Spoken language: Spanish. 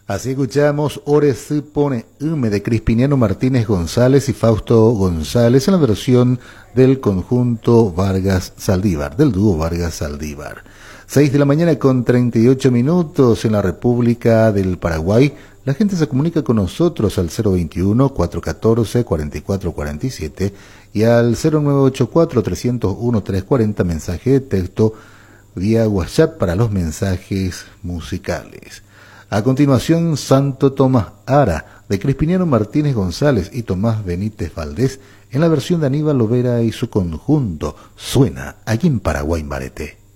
Así escuchamos Ore se pone hume de Crispiniano Martínez González y Fausto González en la versión del conjunto Vargas Saldívar, del dúo Vargas Saldívar. 6 de la mañana con 38 minutos en la República del Paraguay. La gente se comunica con nosotros al 021-414-4447 y al 0984-301-340, mensaje de texto vía WhatsApp para los mensajes musicales. A continuación, Santo Tomás Ara, de Crispiniano Martínez González y Tomás Benítez Valdés, en la versión de Aníbal Lovera y su conjunto, suena allí en Paraguay Marete.